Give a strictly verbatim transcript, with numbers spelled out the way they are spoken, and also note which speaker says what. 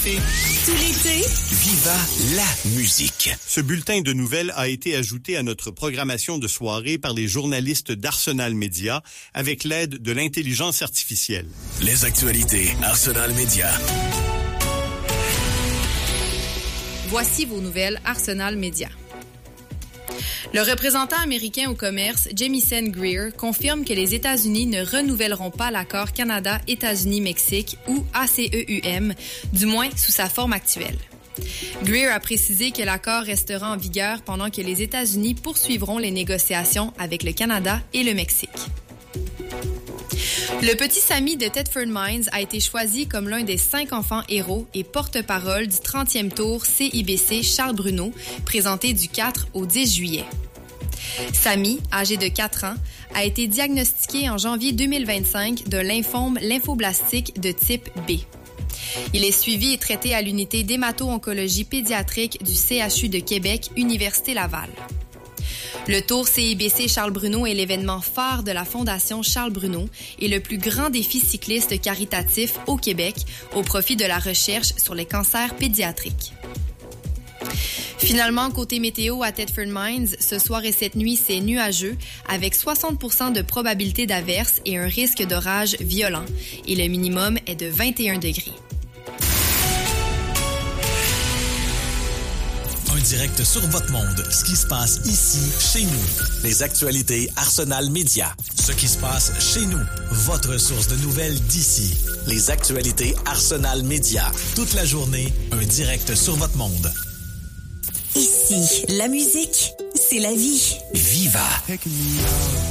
Speaker 1: l'été.
Speaker 2: Tout l'été,
Speaker 3: Viva la musique.
Speaker 1: Ce bulletin de nouvelles a été ajouté à notre programmation de soirée par les journalistes d'Arsenal Média avec l'aide de l'intelligence artificielle.
Speaker 3: Les actualités Arsenal Média.
Speaker 4: Voici vos nouvelles Arsenal Média. Le représentant américain au commerce, Jamieson Greer, confirme que les États-Unis ne renouvelleront pas l'accord Canada-États-Unis-Mexique ou A C E U M, du moins sous sa forme actuelle. Greer a précisé que l'accord restera en vigueur pendant que les États-Unis poursuivront les négociations avec le Canada et le Mexique. Le petit Sammy de Thetford Mines a été choisi comme l'un des cinq enfants héros et porte-parole du trentième tour C I B C Charles Bruno, présenté du quatre au dix juillet. Sammy, âgé de quatre ans, a été diagnostiqué en janvier deux mille vingt-cinq d'un lymphome lymphoblastique de type B. Il est suivi et traité à l'unité d'hémato-oncologie pédiatrique du C H U de Québec, Université Laval. Le Tour C I B C Charles Bruno est l'événement phare de la Fondation Charles Bruno et le plus grand défi cycliste caritatif au Québec au profit de la recherche sur les cancers pédiatriques. Finalement, côté météo à Thetford Mines, ce soir et cette nuit, c'est nuageux avec soixante pour cent de probabilité d'averse et un risque d'orage violent. Et le minimum est de vingt et un degrés.
Speaker 3: Un direct sur votre monde. Ce qui se passe ici, chez nous. Les actualités Arsenal Média. Ce qui se passe chez nous. Votre source de nouvelles d'ici. Les actualités Arsenal Média. Toute la journée, un direct sur votre monde.
Speaker 2: ici, la musique, c'est la vie.
Speaker 3: Viva.